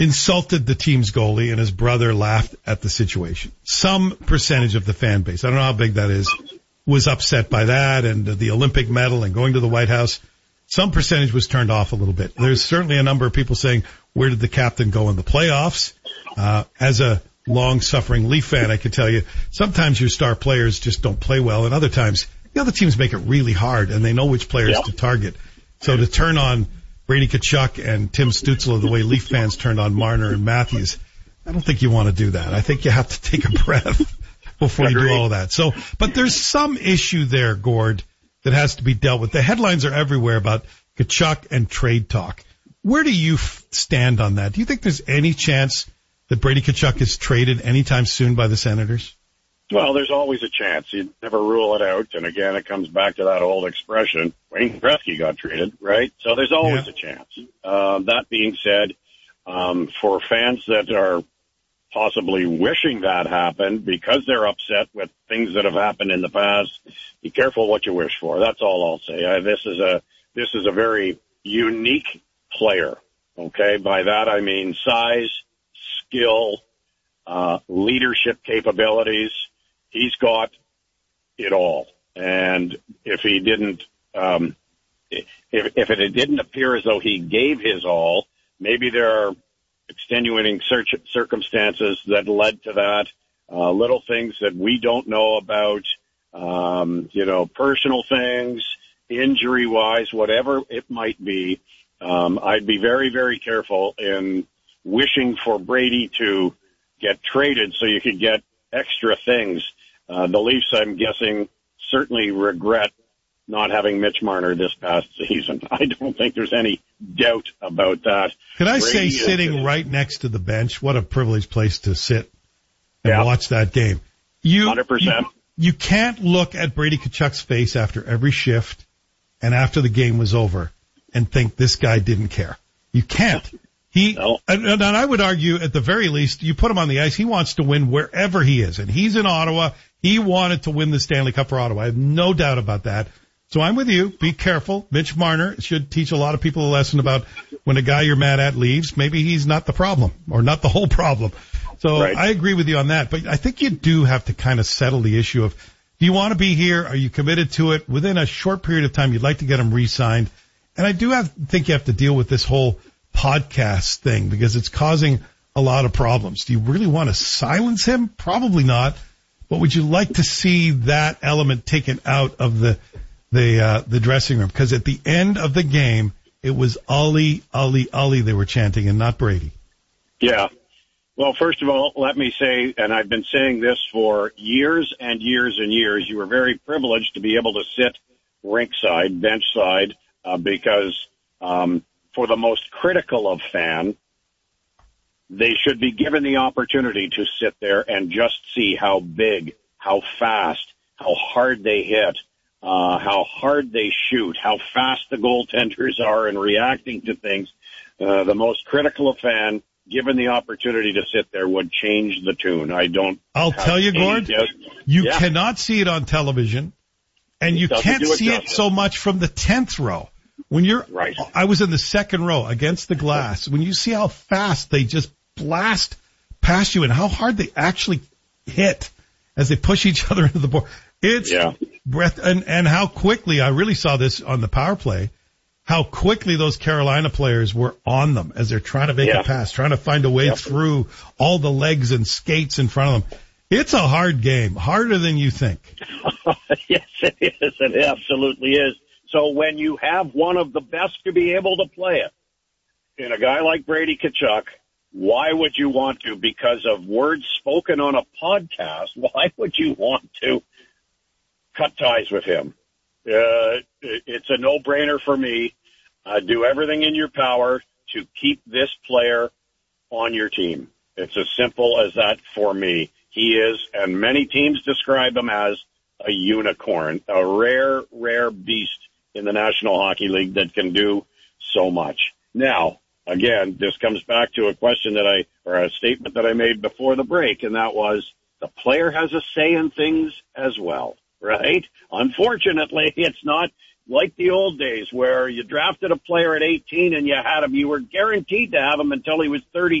insulted the team's goalie, and his brother laughed at the situation. Some percentage of the fan base, I don't know how big that is, was upset by that and the Olympic medal and going to the White House. Some percentage was turned off a little bit. There's certainly a number of people saying, where did the captain go in the playoffs? As a long-suffering Leaf fan, I can tell you, sometimes your star players just don't play well, and other times the other teams make it really hard, and they know which players to target. So to turn on Brady Tkachuk and Tim Stützle the way Leaf fans turned on Marner and Matthews, I don't think you want to do that. I think you have to take a breath before you do all of that. So, but there's some issue there, Gord, that has to be dealt with. The headlines are everywhere about Tkachuk and trade talk. Where do you stand on that? Do you think there's any chance that Brady Tkachuk is traded anytime soon by the Senators? Well, there's always a chance. You never rule it out. And again, it comes back to that old expression, Wayne Gretzky got traded, right? So there's always a chance. That being said, for fans that are possibly wishing that happened because they're upset with things that have happened in the past, be careful what you wish for. That's all I'll say. This is a very unique player. Okay. By that, I mean size, skill, leadership capabilities. He's got it all. And if he didn't, if it didn't appear as though he gave his all, maybe there are extenuating circumstances that led to that, little things that we don't know about, personal things, injury-wise, whatever it might be. I'd be very, very careful in wishing for Brady to get traded so you could get extra things. The Leafs, I'm guessing, certainly regret not having Mitch Marner this past season. I don't think there's any doubt about that. Can I say, sitting right next to the bench, what a privileged place to sit and watch that game. 100%. You can't look at Brady Tkachuk's face after every shift and after the game was over and think this guy didn't care. You can't. And I would argue, at the very least, you put him on the ice, he wants to win wherever he is. And he's in Ottawa. He wanted to win the Stanley Cup for Ottawa. I have no doubt about that. So I'm with you. Be careful. Mitch Marner should teach a lot of people a lesson about when a guy you're mad at leaves, maybe he's not the problem or not the whole problem. So I agree with you on that. But I think you do have to kind of settle the issue of, do you want to be here? Are you committed to it? Within a short period of time, you'd like to get him re-signed. And I do think you have to deal with this whole podcast thing because it's causing a lot of problems. Do you really want to silence him? Probably not. But would you like to see that element taken out of the dressing room? Because at the end of the game, it was Ollie, Ollie, Ollie they were chanting and not Brady. Yeah. Well, first of all, let me say, and I've been saying this for years and years and years, you were very privileged to be able to sit rinkside, bench side, because for the most critical of fan, they should be given the opportunity to sit there and just see how big, how fast, how hard they hit, how hard they shoot, how fast the goaltenders are in reacting to things. The most critical of fan, given the opportunity to sit there, would change the tune. I'll tell you, Gord, you cannot see it on television, and you can't see it so much from the 10th row. When I was in the second row against the glass. When you see how fast they just blast past you and how hard they actually hit as they push each other into the board, it's breath. And how quickly, I really saw this on the power play, how quickly those Carolina players were on them as they're trying to make a pass, trying to find a way through all the legs and skates in front of them. It's a hard game, harder than you think. Yes, it is. It absolutely is. So when you have one of the best to be able to play it, in a guy like Brady Tkachuk, why would you want to? Because of words spoken on a podcast, why would you want to cut ties with him? It's a no-brainer for me. Do everything in your power to keep this player on your team. It's as simple as that for me. He is, and many teams describe him as a unicorn, a rare, rare beast in the National Hockey League that can do so much. Now, again, this comes back to a question or a statement that I made before the break, and that was the player has a say in things as well, right? Unfortunately, it's not like the old days where you drafted a player at 18 and you were guaranteed to have him until he was 30.